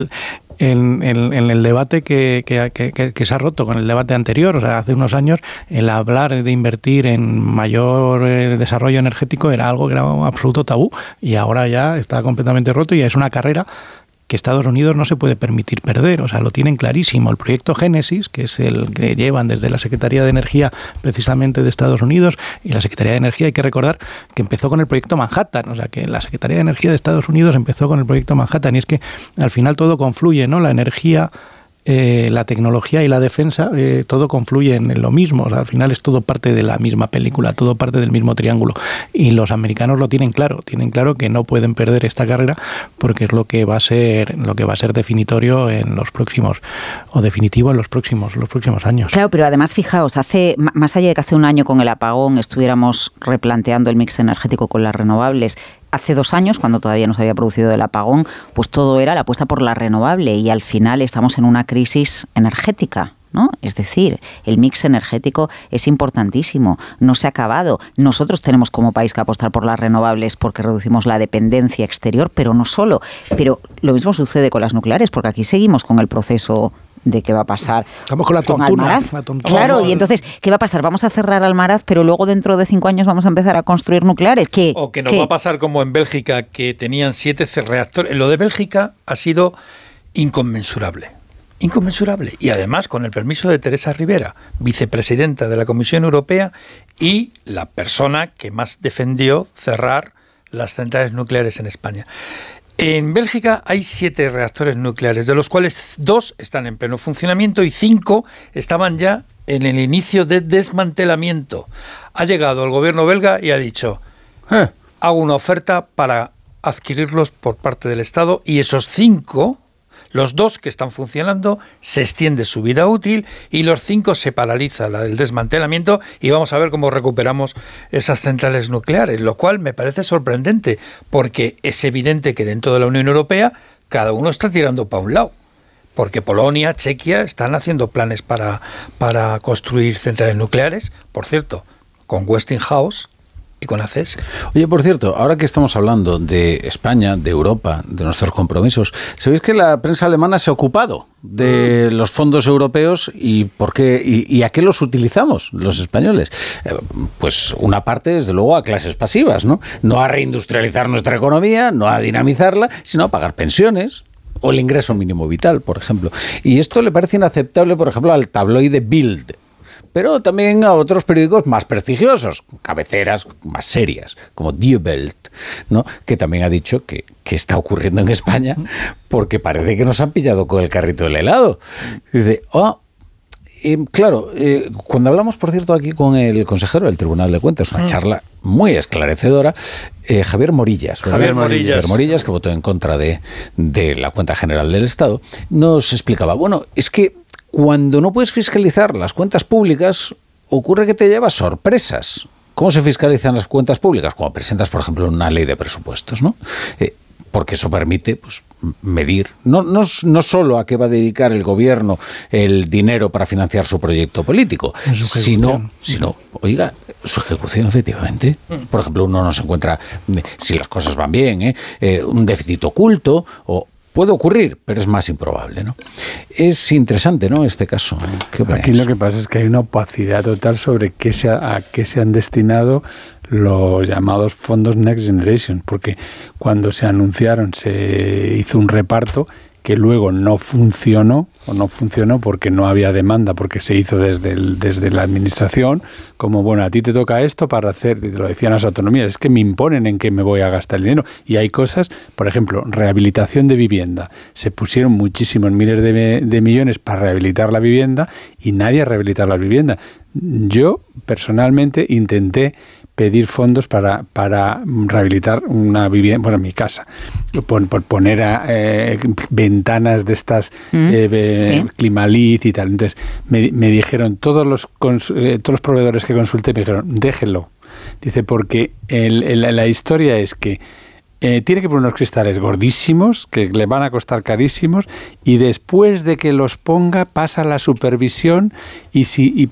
en el debate que se ha roto con el debate anterior, o sea, hace unos años, el hablar de invertir en mayor desarrollo energético era algo que era un absoluto tabú, y ahora ya está completamente roto y es una carrera que Estados Unidos no se puede permitir perder, o sea, lo tienen clarísimo. El proyecto Génesis, que es el que llevan desde la Secretaría de Energía precisamente de Estados Unidos, y la Secretaría de Energía, hay que recordar que empezó con el proyecto Manhattan, o sea, que la Secretaría de Energía de Estados Unidos empezó con el proyecto Manhattan, y es que al final todo confluye, ¿no? La energía, la tecnología y la defensa, todo confluye en lo mismo, o sea, al final es todo parte de la misma película, todo parte del mismo triángulo, y los americanos lo tienen claro que no pueden perder esta carrera, porque es lo que va a ser definitorio en los próximos, o definitivo en los próximos años. Claro, pero además fijaos, más allá de que hace un año con el apagón estuviéramos replanteando el mix energético con las renovables, hace 2 años, cuando todavía no se había producido el apagón, pues todo era la apuesta por la renovable, y al final estamos en una crisis energética, ¿no? Es decir, el mix energético es importantísimo, no se ha acabado. Nosotros tenemos como país que apostar por las renovables porque reducimos la dependencia exterior, pero no solo. Pero lo mismo sucede con las nucleares, porque aquí seguimos con el proceso de qué va a pasar. Estamos con la tontuna. Claro, y entonces, ¿qué va a pasar? Vamos a cerrar Almaraz, pero luego dentro de 5 años vamos a empezar a construir nucleares. O que nos va a pasar como en Bélgica, que tenían 7 reactores. Lo de Bélgica ha sido inconmensurable. Y además con el permiso de Teresa Ribera, vicepresidenta de la Comisión Europea y la persona que más defendió cerrar las centrales nucleares en España. En Bélgica hay 7 reactores nucleares, de los cuales 2 están en pleno funcionamiento y 5 estaban ya en el inicio de desmantelamiento. Ha llegado el gobierno belga y ha dicho, hago una oferta para adquirirlos por parte del Estado, y esos 5, los 2 que están funcionando, se extiende su vida útil, y los 5 se paraliza el desmantelamiento, y vamos a ver cómo recuperamos esas centrales nucleares, lo cual me parece sorprendente, porque es evidente que dentro de la Unión Europea cada uno está tirando para un lado, porque Polonia, Chequia están haciendo planes para construir centrales nucleares, por cierto, con Westinghouse y con ACS. Oye, por cierto, ahora que estamos hablando de España, de Europa, de nuestros compromisos, ¿sabéis que la prensa alemana se ha ocupado de los fondos europeos y por qué y a qué los utilizamos los españoles? Pues una parte, desde luego, a clases pasivas, ¿no? No a reindustrializar nuestra economía, no a dinamizarla, sino a pagar pensiones o el ingreso mínimo vital, por ejemplo. Y esto le parece inaceptable, por ejemplo, al tabloide Bild, pero también a otros periódicos más prestigiosos, cabeceras más serias, como Die Welt, ¿no? Que también ha dicho que está ocurriendo en España, porque parece que nos han pillado con el carrito del helado. Dice, claro, cuando hablamos, por cierto, aquí con el consejero del Tribunal de Cuentas, una charla muy esclarecedora, Javier Morillas, que votó en contra de la Cuenta General del Estado, nos explicaba, bueno, es que cuando no puedes fiscalizar las cuentas públicas, ocurre que te llevas sorpresas. ¿Cómo se fiscalizan las cuentas públicas? Cuando presentas, por ejemplo, una ley de presupuestos, ¿no? Porque eso permite, pues, medir no solo a qué va a dedicar el gobierno el dinero para financiar su proyecto político, sino, oiga, su ejecución, efectivamente. Por ejemplo, uno no se encuentra, si las cosas van bien, un déficit oculto, o puede ocurrir, pero es más improbable, ¿no? Es interesante, ¿no?, este caso. Aquí lo que pasa es que hay una opacidad total sobre a qué se han destinado los llamados fondos Next Generation, porque cuando se anunciaron se hizo un reparto que luego no funcionó porque no había demanda, porque se hizo desde la administración, como, bueno, a ti te toca esto para hacer, te lo decían las autonomías, es que me imponen en qué me voy a gastar el dinero. Y hay cosas, por ejemplo, rehabilitación de vivienda. Se pusieron muchísimos miles de millones para rehabilitar la vivienda y nadie ha rehabilitado la vivienda. Yo, personalmente, intenté pedir fondos para rehabilitar una vivienda, bueno, mi casa, por poner ventanas de estas Climalit y tal. Entonces me dijeron todos los proveedores que consulté, me dijeron, déjenlo. Dice, porque la historia es que tiene que poner unos cristales gordísimos que le van a costar carísimos, y después de que los ponga pasa la supervisión, y